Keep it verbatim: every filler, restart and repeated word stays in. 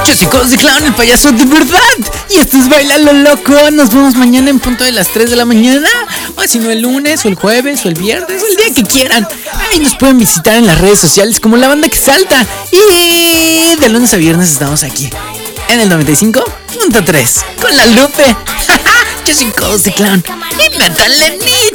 Yo soy Cozy Clown, el payaso de verdad. Y esto es Bailalo Loco. Nos vemos mañana en punto de las tres de la mañana. O si no, el lunes, o el jueves, o el viernes, o el día que quieran. Ahí nos pueden visitar en las redes sociales como La Banda que Salta. Y de lunes a viernes estamos aquí en el noventa y cinco punto tres con la Lupe. Yo soy Cozy Clown y métanle nicho.